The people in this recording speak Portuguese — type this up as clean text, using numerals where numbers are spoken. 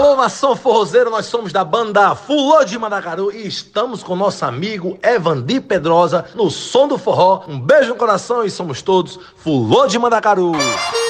Alô, nação forrozeira, nós somos da banda Fulô de Mandacaru e estamos com nosso amigo Evandi Pedrosa no Som do Forró. Um beijo no coração e somos todos Fulô de Mandacaru.